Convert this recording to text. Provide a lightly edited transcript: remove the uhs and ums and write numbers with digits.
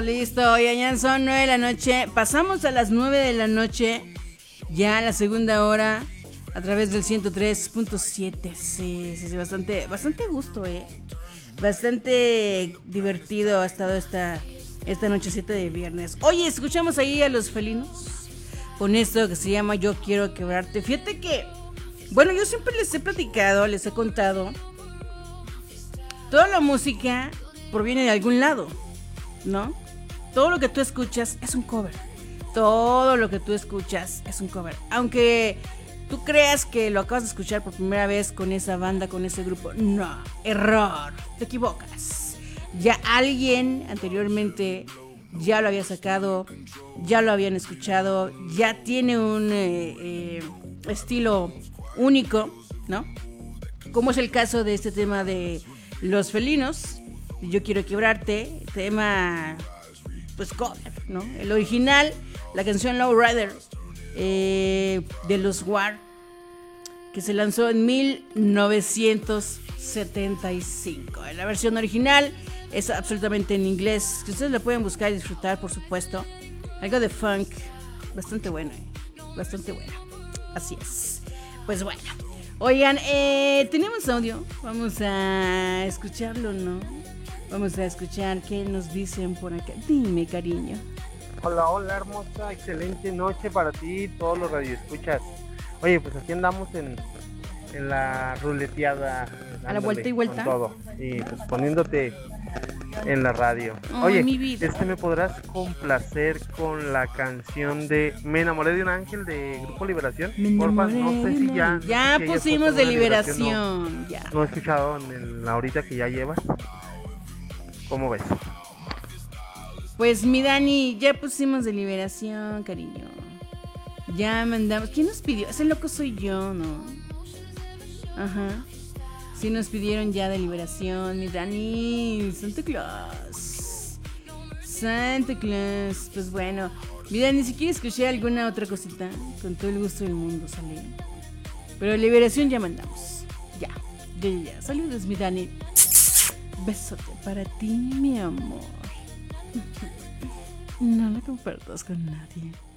Listo, ya son 9 de la noche. Pasamos a las 9 de la noche. Ya la segunda hora. A través del 103.7. Sí, bastante gusto, bastante divertido ha estado esta nochecita de viernes. Oye, escuchamos ahí a Los Felinos con esto que se llama Yo Quiero Quebrarte. Fíjate que, bueno, yo siempre les he platicado, les he contado, toda la música proviene de algún lado, ¿no? Todo lo que tú escuchas es un cover. Todo lo que tú escuchas es un cover. Aunque tú creas que lo acabas de escuchar por primera vez con esa banda, con ese grupo. No, error. Te equivocas. Ya alguien anteriormente ya lo había sacado, ya lo habían escuchado, ya tiene un estilo único, ¿no? Como es el caso de este tema de Los Felinos, Yo Quiero Quebrarte, tema pues cover, ¿no? El original, la canción Lowrider de los War, que se lanzó en 1975. La versión original es absolutamente en inglés, que ustedes la pueden buscar y disfrutar, por supuesto. Algo de funk, bastante bueno, bastante bueno. Así es. Pues bueno, oigan, tenemos audio, vamos a escucharlo, ¿no? Vamos a escuchar qué nos dicen por acá. Dime, cariño. Hola, hermosa, excelente noche para ti y todos los radioescuchas. Oye, pues aquí andamos en la ruleteada. A la vuelta y vuelta. Con todo. Y pues poniéndote en la radio. Oh, oye, mi vida. ¿me podrás complacer con la canción de Me enamoré de un ángel de Grupo Liberación? Porfa, no sé si ya... Ya si pusimos de Liberación. No, ya. No he escuchado en la horita que ya llevas. ¿Cómo ves? Pues mi Dani, ya pusimos de Liberación, cariño. Ya mandamos. ¿Quién nos pidió? Ese loco soy yo, ¿no? Ajá. Sí nos pidieron ya de Liberación, mi Dani. Santa Claus. Pues bueno. Mi Dani, si quieres escuchar alguna otra cosita, con todo el gusto del mundo, sale. Pero Liberación ya mandamos. Ya. Saludos, mi Dani. Besote para ti, mi amor. No la compartas con nadie.